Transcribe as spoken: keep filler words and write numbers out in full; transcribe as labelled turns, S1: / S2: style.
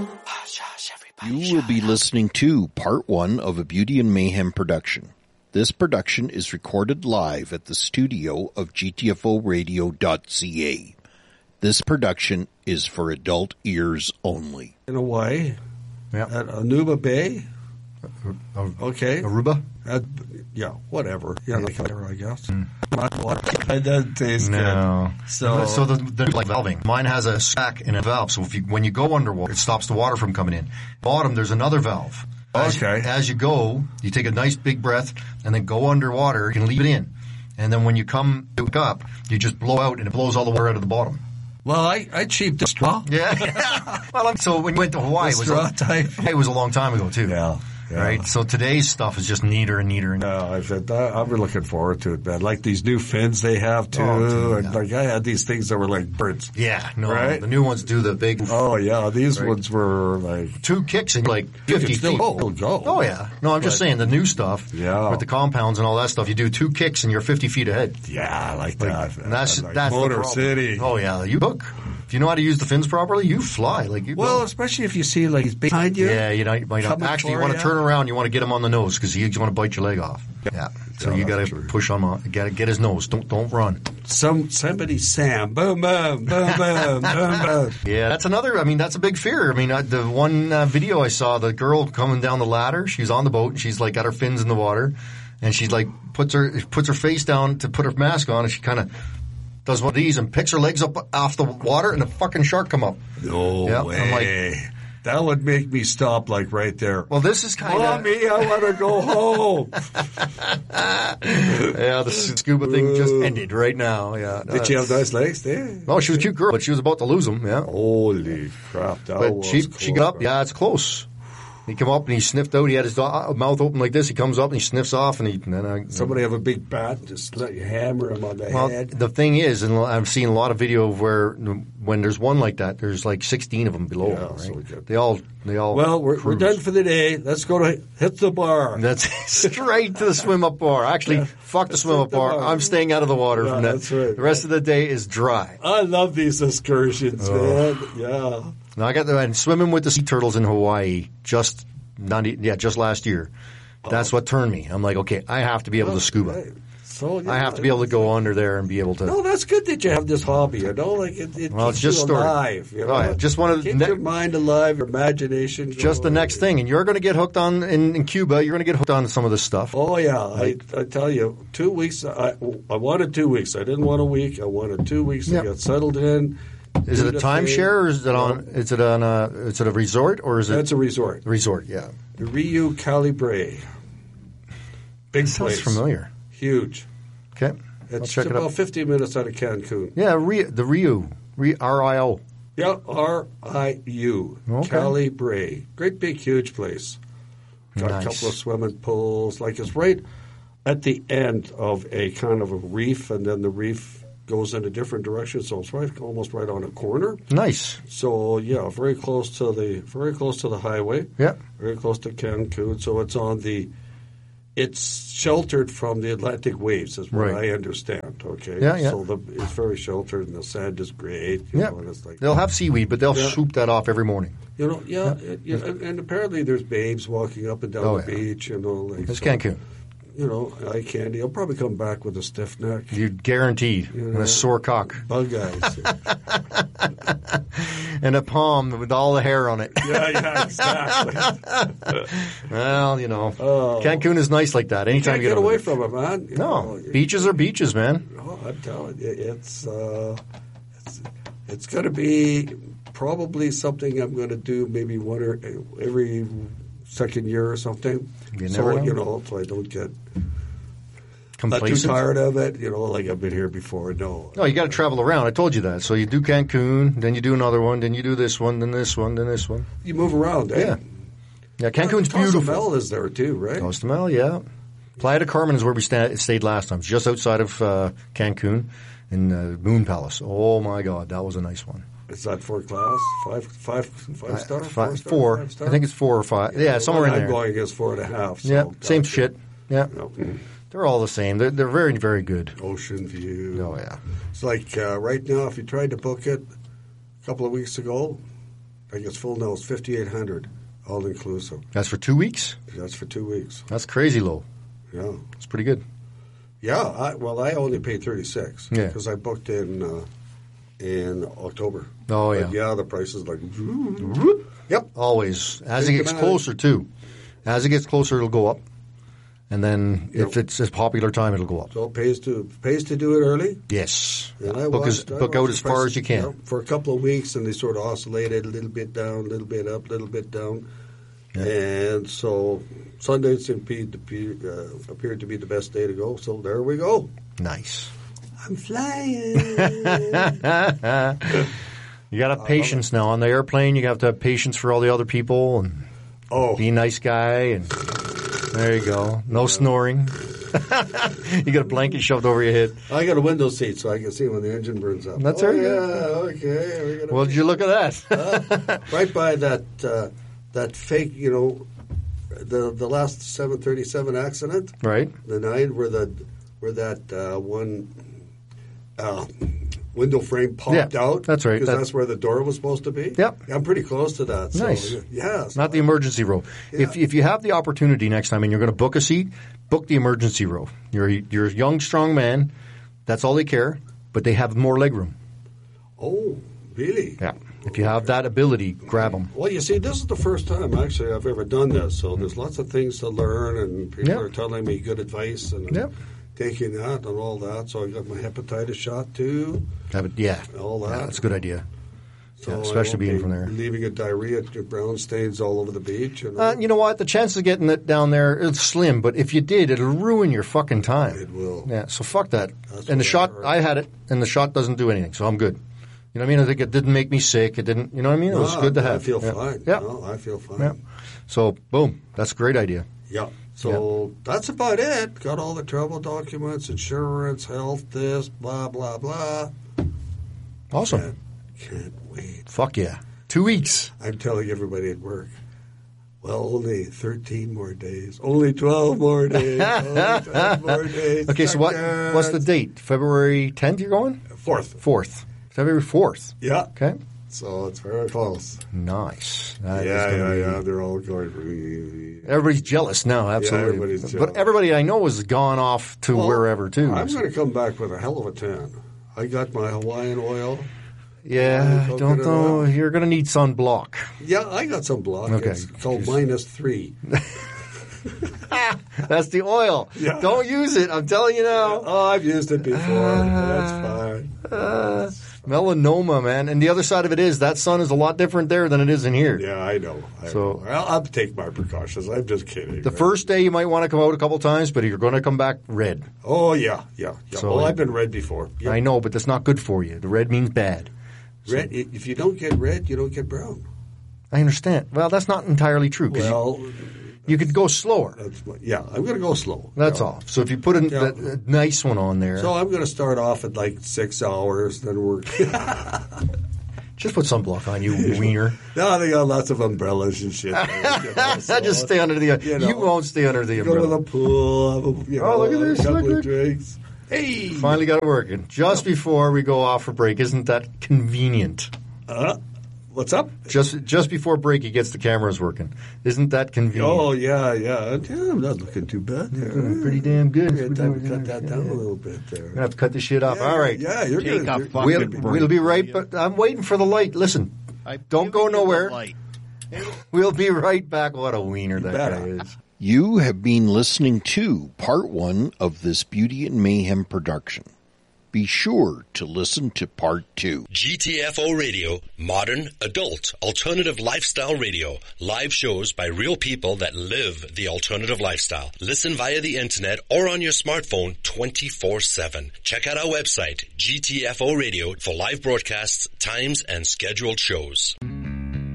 S1: You will be listening to part one of a Beauty and Mayhem production. This production is recorded live at the studio of G T F O radio dot C A. This production is for adult ears only.
S2: In Hawaii,
S3: yeah.
S2: At Anuba Bay.
S3: Uh,
S2: okay.
S3: Aruba?
S2: At, yeah, whatever. Yeah, like there, I guess.
S3: Mm.
S2: It doesn't taste
S3: no.
S2: good. So,
S3: so the, the like valving. Mine has a sack and a valve, so if you when you go underwater, it stops the water from coming in. Bottom, there's another valve. As
S2: okay.
S3: You, as you go, you take a nice big breath and then go underwater. You can leave it in, and then when you come back up, you just blow out, and it blows all the water out of the bottom.
S2: Well, I, I cheaped the straw.
S3: Yeah. Well, I'm, so when you went to Hawaii, it was,
S2: straw
S3: a,
S2: type.
S3: it was a long time ago, too.
S2: Yeah. Yeah.
S3: Right? So today's stuff is just neater and neater. And
S2: no, I've, I've been looking forward to it, man. Like these new fins they have, too.
S3: Oh, dude,
S2: and
S3: yeah.
S2: like I had these things that were like birds.
S3: Yeah. No.
S2: Right?
S3: The new ones do the big.
S2: Oh, yeah. These
S3: right.
S2: ones were like.
S3: Two kicks and like fifty
S2: still
S3: feet.
S2: Go, go.
S3: Oh, yeah. No, I'm just
S2: but,
S3: saying the new stuff.
S2: Yeah.
S3: With the compounds and all that stuff, you do two kicks and you're fifty feet ahead.
S2: Yeah, I like that.
S3: And that's,
S2: like
S3: that's
S2: Motor
S3: the problem.
S2: City.
S3: Oh, yeah. You hook. If you know how to use the fins properly, you fly. Like you
S2: Well,
S3: go.
S2: especially if you see like he's behind you.
S3: Yeah, you know, you might not. Actually, you want to turn around. You want to get him on the nose because you want to bite your leg off. Yeah. yeah. So yeah, you got to push on. You got to get his nose. Don't don't run.
S2: Some somebody Sam. Boom boom boom boom boom boom.
S3: Yeah, that's another. I mean, that's a big fear. I mean, uh, the one uh, video I saw, the girl coming down the ladder. She's on the boat and she's like got her fins in the water, and she's like puts her puts her face down to put her mask on, and she kind of does one of these and picks her legs up off the water, and a fucking shark come up.
S2: No
S3: yep.
S2: way.
S3: I'm like,
S2: that would make me stop like right there.
S3: Well, this is kind of...
S2: Mommy, I want to go home.
S3: Yeah, the scuba thing just ended right now. Yeah.
S2: Did she have nice legs there?
S3: Oh, she was a cute girl, but she was about to lose them, yeah.
S2: Holy crap, that
S3: but
S2: was
S3: she,
S2: close,
S3: she got up,
S2: man.
S3: yeah, it's close. He came up and he sniffed out. He had his mouth open like this. He comes up and he sniffs off. And he and then I,
S2: somebody have a big bat and just let you hammer him on the
S3: well,
S2: head.
S3: The thing is, and I've seen a lot of video of where when there's one like that, there's like sixteen of them below.
S2: Yeah,
S3: them, right?
S2: so we get,
S3: they all they all.
S2: Well, we're, we're done for the day. Let's go to hit the bar.
S3: That's straight to the swim up bar. Actually, yeah, fuck the swim up bar. bar. I'm staying out of the water
S2: yeah,
S3: from that.
S2: That's right.
S3: The rest of the day is dry.
S2: I love these excursions, oh. man. Yeah.
S3: Now I got the and swimming with the sea turtles in Hawaii just. Not, yeah, just last year. That's oh. what turned me. I'm like, okay, I have to be able oh, to scuba.
S2: Right. So yeah,
S3: I have to be able to go under there and be able to.
S2: No, that's good that you have this hobby. You know, like it, it
S3: well,
S2: keeps
S3: it's just
S2: you alive. You know?
S3: Oh, yeah. Just one of
S2: keep
S3: ne-
S2: your mind alive, your imagination.
S3: Just
S2: going.
S3: The next thing, and you're going to get hooked on in, in Cuba. You're going to get hooked on some of this stuff.
S2: Oh yeah, like, I, I tell you, two weeks. I, I wanted two weeks. I didn't want a week. I wanted two weeks to yep. get settled in.
S3: Is it a timeshare, or is it on? Is it on a? Is it a resort, or is it?
S2: That's a resort.
S3: Resort, yeah.
S2: The Rio Calibre. Big
S3: that
S2: place.
S3: Sounds familiar.
S2: Huge.
S3: Okay.
S2: It's
S3: check
S2: about
S3: it out.
S2: fifteen minutes out of Cancun.
S3: Yeah, Rio, the Rio, Rio R I O.
S2: Yeah, R I U.
S3: Okay.
S2: Calibre. Great big huge place. Got
S3: nice.
S2: a couple of swimming pools. Like it's right at the end of a kind of a reef, and then the reef goes in a different direction, so it's right, almost right on a corner.
S3: Nice.
S2: So yeah, very close to the very close to the highway.
S3: Yeah.
S2: Very close to Cancun. So it's on the. It's sheltered from the Atlantic waves, is what
S3: right.
S2: I understand. Okay.
S3: Yeah, yeah.
S2: So the, it's very sheltered, and the sand is great. You
S3: yeah.
S2: know, and it's like,
S3: they'll have seaweed, but they'll
S2: yeah.
S3: swoop that off every morning.
S2: You know, yeah,
S3: yeah.
S2: yeah and, and apparently there's babes walking up and down
S3: oh,
S2: the
S3: yeah.
S2: beach. You know, like
S3: it's
S2: so,
S3: Cancun.
S2: You know, eye candy. I'll probably come back with a stiff neck.
S3: You guaranteed. You know, and a sore cock.
S2: Bug eyes.
S3: And a palm with all the hair on it.
S2: Yeah, yeah, exactly.
S3: Well, you know,
S2: oh.
S3: Cancun is nice like that. Anytime
S2: you,
S3: you
S2: get
S3: get
S2: away
S3: there.
S2: from it, man. You
S3: no,
S2: know,
S3: beaches are beaches, man.
S2: Oh, I'm telling you, it's uh, it's, it's going to be probably something I'm going to do maybe one or every second year or something.
S3: You
S2: so
S3: never know.
S2: you know, so I don't get
S3: complacent.
S2: Not too tired of it. You know, like I've been here before. No,
S3: no, you got to travel around. I told you that. So you do Cancun, then you do another one, then you do this one, then this one, then this one.
S2: You move around, eh?
S3: Yeah. Yeah, Cancun's
S2: yeah,
S3: beautiful.
S2: Cozumel is there too, right?
S3: Cozumel, yeah. Playa del Carmen is where we sta- stayed last time, just outside of uh, Cancun in uh, Moon Palace. Oh my God, that was a nice one.
S2: Is that four class? Five, five, five star?
S3: Uh,
S2: four,
S3: five,
S2: star,
S3: four.
S2: five star?
S3: I think it's four or five. Yeah,
S2: yeah
S3: somewhere in
S2: I'm
S3: there.
S2: I'm going is four and a half. So
S3: yeah, same
S2: gotcha.
S3: shit. Yeah.
S2: No.
S3: They're all the same. They're, they're very, very good.
S2: Ocean view.
S3: Oh, yeah.
S2: It's like uh, right now, if you tried to book it a couple of weeks ago, I guess full now is fifty-eight hundred, all inclusive.
S3: That's for two weeks?
S2: That's for two weeks.
S3: That's crazy low.
S2: Yeah.
S3: It's pretty good.
S2: Yeah, I, well, I only paid thirty-six
S3: Yeah.
S2: because I booked in uh, in October.
S3: Oh, yeah.
S2: But yeah, the price is like... Yep.
S3: Always. As it
S2: Think
S3: gets
S2: about it.
S3: closer, too. As it gets closer, it'll go up. And then if
S2: Yep.
S3: it's a popular time, it'll go up.
S2: So it pays to, pays to do it early.
S3: Yes.
S2: And I
S3: book as,
S2: watched- I
S3: book out
S2: watched
S3: as
S2: the
S3: far
S2: prices,
S3: as you can.
S2: yeah, for a couple of weeks, and they sort of oscillated a little bit down, a little bit up, a little bit down.
S3: Yeah.
S2: And so Sunday appeared to, be, uh, appeared to be the best day to go. So there we go.
S3: Nice.
S2: I'm flying.
S3: You got to have patience now. On the airplane, you have to have patience for all the other people and
S2: Oh,
S3: be a nice guy. And there you go. No snoring. You got a blanket shoved over your head.
S2: I got a window seat so I can see when the engine burns up.
S3: That's
S2: oh,
S3: very
S2: yeah,
S3: good.
S2: okay. We're gonna
S3: Well, did you look at that?
S2: uh, right by that uh, that fake, you know, the the last seven thirty-seven accident,
S3: Right.
S2: the nine where the where that uh, one uh, window frame popped
S3: Yeah,
S2: out.
S3: that's right.
S2: Because
S3: That-
S2: that's where the door was supposed to be.
S3: Yep.
S2: I'm pretty close to that. So,
S3: Nice.
S2: Yeah. so
S3: Not the emergency row. If
S2: Yeah.
S3: if you have the opportunity next time and you're going to book a seat, book the emergency row. You're a, you're a young, strong man. That's all they care. But they have more legroom.
S2: Oh, really?
S3: Yeah. If you have that ability, grab them.
S2: Well, you see, this is the first time actually I've ever done this, so there's lots of things to learn, and people
S3: Yep.
S2: are telling me good advice, and I'm
S3: Yep.
S2: taking that and all that. So I got my hepatitis shot too,
S3: Have it, yeah.
S2: all that.
S3: Yeah, that's a good idea.
S2: So
S3: Yeah,
S2: I
S3: especially
S2: won't
S3: being
S2: be
S3: from there.
S2: leaving a diarrhea, brown stains all over the beach. You know?
S3: Uh, you know what? The chance of getting it down there is slim, but if you did, it'll ruin your fucking time.
S2: It will.
S3: Yeah, so fuck that.
S2: That's
S3: and the
S2: what I
S3: shot,
S2: heard.
S3: I had it, and the shot doesn't do anything, so I'm good. You know what I mean? I think it didn't make me sick. It didn't, you know what I mean? It was
S2: No,
S3: good to
S2: I
S3: have.
S2: feel
S3: yeah.
S2: fine.
S3: Yeah.
S2: No, I feel fine.
S3: Yeah. So, boom. That's a great idea.
S2: Yeah. So that's about it. Got all the travel documents, insurance, health, this, blah, blah, blah.
S3: Awesome.
S2: Can't, can't wait.
S3: Fuck yeah. Two weeks.
S2: I'm telling everybody at work, well, only thirteen more days. Only twelve more days. Only twelve more days.
S3: Okay, so what?
S2: Suckers.
S3: What's the date? February tenth you're going?
S2: Fourth.
S3: fourth. February fourth.
S2: Yeah.
S3: Okay.
S2: So it's very close.
S3: Nice. That is
S2: yeah,
S3: gonna
S2: yeah,
S3: be-
S2: yeah. They're all going.
S3: Everybody's jealous now, absolutely.
S2: everybody's
S3: But
S2: jealous.
S3: everybody I know has gone off to
S2: Well,
S3: wherever, too.
S2: I'm going to come back with a hell of a tan. I got my Hawaiian oil.
S3: yeah,
S2: coconut
S3: don't know.
S2: oil.
S3: You're going to need sunblock.
S2: Yeah, I got some block.
S3: Okay.
S2: It's called minus three.
S3: That's the oil.
S2: Yeah.
S3: Don't use it. I'm telling you now.
S2: Oh, I've used it before. That's fine.
S3: Uh, melanoma, man. And the other side of it is that sun is a lot different there than it is in here.
S2: Yeah, I know. I
S3: So-
S2: know. I'll, I'll take my precautions. I'm just kidding.
S3: The
S2: right?
S3: first day you might want to come out a couple times, but you're going to come back red.
S2: Oh, yeah, yeah, yeah.
S3: So-
S2: well, I've been red before. Yeah.
S3: I know, but that's not good for you. The red means bad.
S2: Red, if you don't get red, you don't get brown.
S3: I understand. Well, that's not entirely true. 'Cause
S2: Well,
S3: you, you could go slower.
S2: that's my, yeah, I'm going to go slow.
S3: That's
S2: Yeah.
S3: all. So if you put a,
S2: Yeah.
S3: a, a nice one on there,
S2: So I'm going to start off at like six hours, then work.
S3: just put sunblock on you, wiener.
S2: No, they got lots of umbrellas and shit. You know, so
S3: Just stay under the.
S2: you
S3: You,
S2: know,
S3: won't stay under the
S2: Go to
S3: umbrella.
S2: the pool, have a, you know,
S3: Oh, look at this,
S2: a couple
S3: look,
S2: of drinks. Hey,
S3: Finally got it working. Just before we go off for break. Isn't that convenient?
S2: uh, what's up?
S3: Just just before break, he gets the cameras working. Isn't that convenient?
S2: Oh yeah, yeah. Yeah, I'm not looking too bad there.
S3: Pretty damn good.
S2: We're gonna have to cut that down a little bit there.
S3: We're gonna have to cut this shit off.
S2: Yeah,
S3: All right.
S2: Yeah, you're
S1: Take
S2: gonna.
S1: a
S2: you're-
S1: fucking
S3: We'll,
S1: break,
S3: we'll be right,
S1: will ya?
S3: but I'm waiting for the light. Listen,
S1: I've
S3: don't go
S1: given you the
S3: nowhere.
S1: light.
S3: We'll be right back. What a wiener that
S2: better.
S3: guy is.
S1: You have been listening to part one of this Beauty and Mayhem production. Be sure to listen to part two.
S4: G T F O Radio, modern, adult, alternative lifestyle radio. Live shows by real people that live the alternative lifestyle. Listen via the internet or on your smartphone twenty-four seven. Check out our website, G T F O Radio, for live broadcasts, times, and scheduled shows.